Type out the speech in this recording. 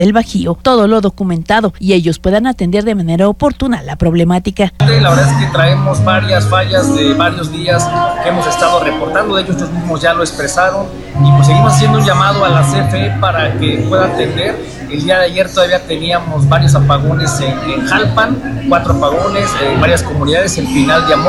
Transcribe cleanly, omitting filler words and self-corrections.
del Bajío, todo lo documentado y ellos puedan atender de manera oportuna la problemática. La verdad es que traemos varias fallas de varios días que hemos estado reportando, de hecho estos mismos ya lo expresaron y pues seguimos haciendo un llamado a la CFE para que pueda atender. El día de ayer todavía teníamos varios apagones en Jalpan, 4 apagones en varias comunidades, en Pinal de Amor.